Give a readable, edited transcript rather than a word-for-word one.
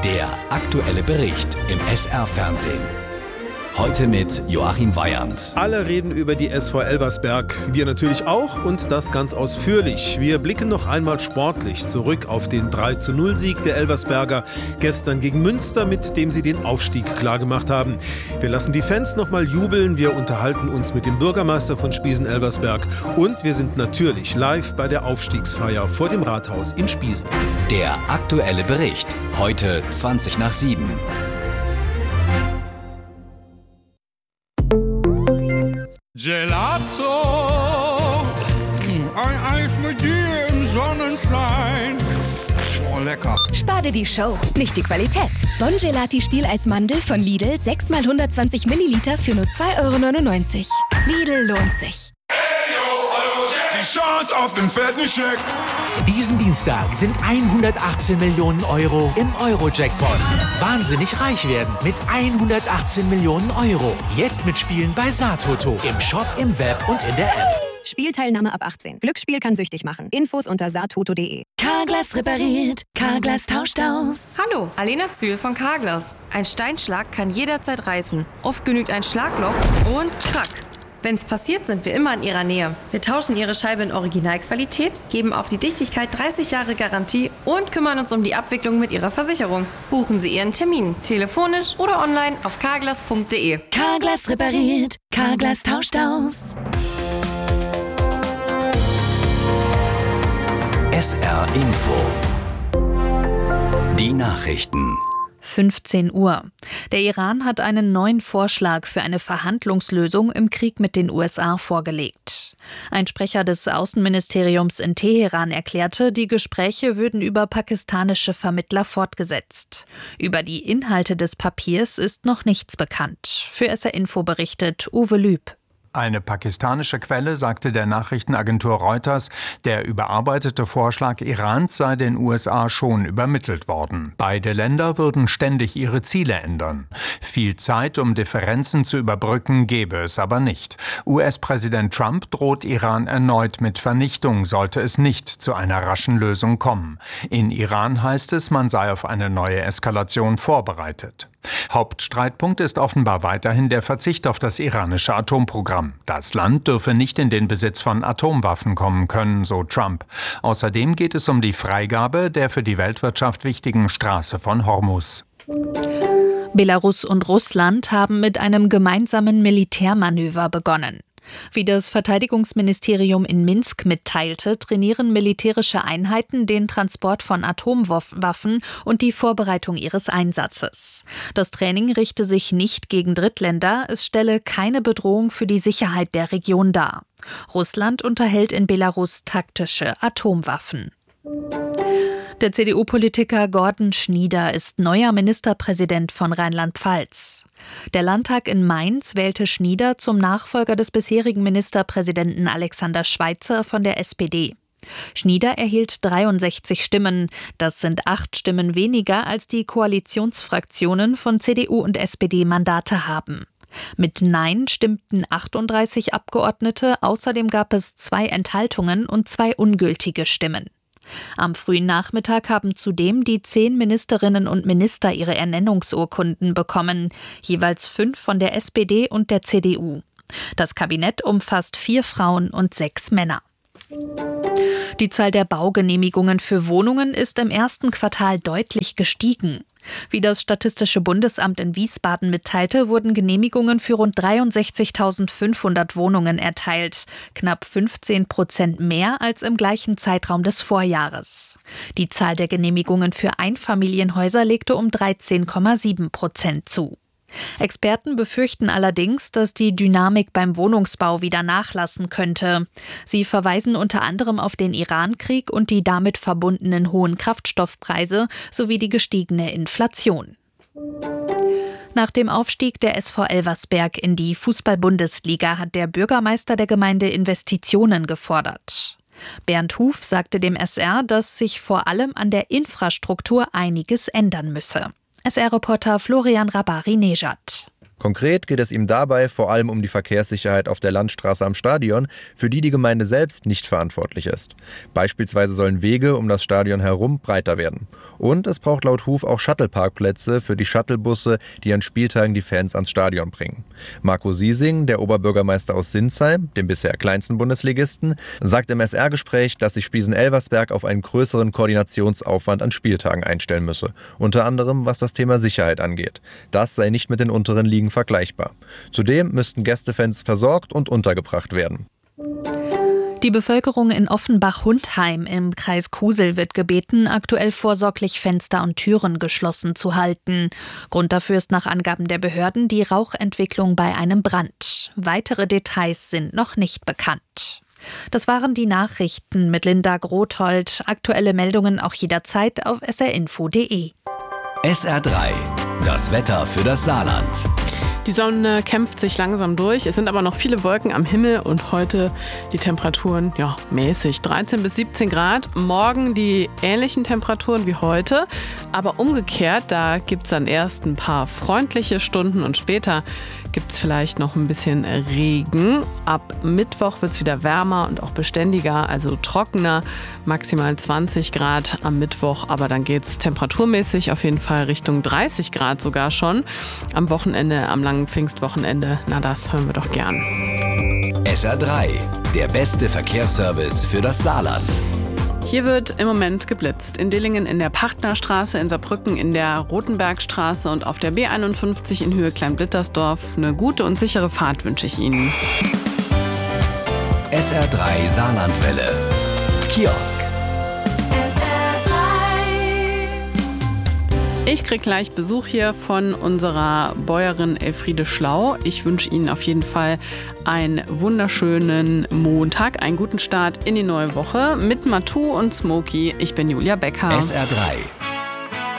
Der aktuelle Bericht im SR-Fernsehen. Heute mit Joachim Weyand. Alle reden über die SV Elversberg, wir natürlich auch und das ganz ausführlich. Wir blicken noch einmal sportlich zurück auf den 3:0-Sieg der Elversberger gestern gegen Münster, mit dem sie den Aufstieg klargemacht haben. Wir lassen die Fans noch mal jubeln, wir unterhalten uns mit dem Bürgermeister von Spiesen-Elversberg und wir sind natürlich live bei der Aufstiegsfeier vor dem Rathaus in Spiesen. Der aktuelle Bericht, heute 7:20. Gelato, ein Eis mit dir im Sonnenschein. Oh, lecker. Spar dir die Show, nicht die Qualität. Bon Gelati Stieleismandel von Lidl, 6 mal 120 Milliliter für nur 2,99 €. Lidl lohnt sich. Die Chance auf den fetten Scheck. Diesen Dienstag sind 118 Millionen € im Euro-Jackpot. Wahnsinnig reich werden mit 118 Millionen €. Jetzt mitspielen bei Satoto. Im Shop, im Web und in der App. Spielteilnahme ab 18. Glücksspiel kann süchtig machen. Infos unter satoto.de. Carglass repariert, Carglass tauscht aus. Hallo, Alena Zühl von Carglass. Ein Steinschlag kann jederzeit reißen. Oft genügt ein Schlagloch und krack. Wenn's passiert, sind wir immer in Ihrer Nähe. Wir tauschen Ihre Scheibe in Originalqualität, geben auf die Dichtigkeit 30 Jahre Garantie und kümmern uns um die Abwicklung mit Ihrer Versicherung. Buchen Sie Ihren Termin, telefonisch oder online auf carglass.de. Carglass repariert, Carglass tauscht aus. SR Info. Die Nachrichten. 15 Uhr. Der Iran hat einen neuen Vorschlag für eine Verhandlungslösung im Krieg mit den USA vorgelegt. Ein Sprecher des Außenministeriums in Teheran erklärte, die Gespräche würden über pakistanische Vermittler fortgesetzt. Über die Inhalte des Papiers ist noch nichts bekannt. Für SR Info berichtet Uwe Lüb. Eine pakistanische Quelle sagte der Nachrichtenagentur Reuters, der überarbeitete Vorschlag Irans sei den USA schon übermittelt worden. Beide Länder würden ständig ihre Ziele ändern. Viel Zeit, um Differenzen zu überbrücken, gäbe es aber nicht. US-Präsident Trump droht Iran erneut mit Vernichtung, sollte es nicht zu einer raschen Lösung kommen. In Iran heißt es, man sei auf eine neue Eskalation vorbereitet. Hauptstreitpunkt ist offenbar weiterhin der Verzicht auf das iranische Atomprogramm. Das Land dürfe nicht in den Besitz von Atomwaffen kommen können, so Trump. Außerdem geht es um die Freigabe der für die Weltwirtschaft wichtigen Straße von Hormuz. Belarus und Russland haben mit einem gemeinsamen Militärmanöver begonnen. Wie das Verteidigungsministerium in Minsk mitteilte, trainieren militärische Einheiten den Transport von Atomwaffen und die Vorbereitung ihres Einsatzes. Das Training richte sich nicht gegen Drittländer, es stelle keine Bedrohung für die Sicherheit der Region dar. Russland unterhält in Belarus taktische Atomwaffen. Der CDU-Politiker Gordon Schnieder ist neuer Ministerpräsident von Rheinland-Pfalz. Der Landtag in Mainz wählte Schnieder zum Nachfolger des bisherigen Ministerpräsidenten Alexander Schweitzer von der SPD. Schnieder erhielt 63 Stimmen. Das sind 8 Stimmen weniger, als die Koalitionsfraktionen von CDU und SPD Mandate haben. Mit Nein stimmten 38 Abgeordnete, außerdem gab es 2 Enthaltungen und 2 ungültige Stimmen. Am frühen Nachmittag haben zudem die 10 Ministerinnen und Minister ihre Ernennungsurkunden bekommen, jeweils 5 von der SPD und der CDU. Das Kabinett umfasst 4 Frauen und 6 Männer. Die Zahl der Baugenehmigungen für Wohnungen ist im ersten Quartal deutlich gestiegen. Wie das Statistische Bundesamt in Wiesbaden mitteilte, wurden Genehmigungen für rund 63.500 Wohnungen erteilt, knapp 15% mehr als im gleichen Zeitraum des Vorjahres. Die Zahl der Genehmigungen für Einfamilienhäuser legte um 13,7% zu. Experten befürchten allerdings, dass die Dynamik beim Wohnungsbau wieder nachlassen könnte. Sie verweisen unter anderem auf den Iran-Krieg und die damit verbundenen hohen Kraftstoffpreise sowie die gestiegene Inflation. Nach dem Aufstieg der SV Elversberg in die Fußball-Bundesliga hat der Bürgermeister der Gemeinde Investitionen gefordert. Bernd Huf sagte dem SR, dass sich vor allem an der Infrastruktur einiges ändern müsse. SR-Reporter Florian Rabari-Nejad. Konkret geht es ihm dabei vor allem um die Verkehrssicherheit auf der Landstraße am Stadion, für die die Gemeinde selbst nicht verantwortlich ist. Beispielsweise sollen Wege um das Stadion herum breiter werden. Und es braucht laut Huf auch Shuttle-Parkplätze für die Shuttlebusse, die an Spieltagen die Fans ans Stadion bringen. Marco Siesing, der Oberbürgermeister aus Sinsheim, dem bisher kleinsten Bundesligisten, sagt im SR-Gespräch, dass sich Spiesen-Elversberg auf einen größeren Koordinationsaufwand an Spieltagen einstellen müsse. Unter anderem, was das Thema Sicherheit angeht. Das sei nicht mit den unteren Ligen vergleichbar. Zudem müssten Gästefans versorgt und untergebracht werden. Die Bevölkerung in Offenbach-Hundheim im Kreis Kusel wird gebeten, aktuell vorsorglich Fenster und Türen geschlossen zu halten. Grund dafür ist nach Angaben der Behörden die Rauchentwicklung bei einem Brand. Weitere Details sind noch nicht bekannt. Das waren die Nachrichten mit Linda Grothold. Aktuelle Meldungen auch jederzeit auf srinfo.de. SR3, das Wetter für das Saarland. Die Sonne kämpft sich langsam durch. Es sind aber noch viele Wolken am Himmel und heute die Temperaturen mäßig 13 bis 17 Grad. Morgen die ähnlichen Temperaturen wie heute, aber umgekehrt, da gibt es dann erst ein paar freundliche Stunden und später gibt es vielleicht noch ein bisschen Regen. Ab Mittwoch wird es wieder wärmer und auch beständiger, also trockener, maximal 20 Grad am Mittwoch, aber dann geht es temperaturmäßig auf jeden Fall Richtung 30 Grad sogar schon. Am Wochenende, am langen Pfingstwochenende, das hören wir doch gern. SR3, der beste Verkehrsservice für das Saarland. Hier wird im Moment geblitzt. In Dillingen in der Partnerstraße, in Saarbrücken in der Rotenbergstraße und auf der B51 in Höhe Kleinblittersdorf. Eine gute und sichere Fahrt wünsche ich Ihnen. SR3 Saarlandwelle. Kiosk. Ich kriege gleich Besuch hier von unserer Bäuerin Elfriede Schlau. Ich wünsche Ihnen auf jeden Fall einen wunderschönen Montag, einen guten Start in die neue Woche mit Matu und Smokey. Ich bin Julia Becker. SR3.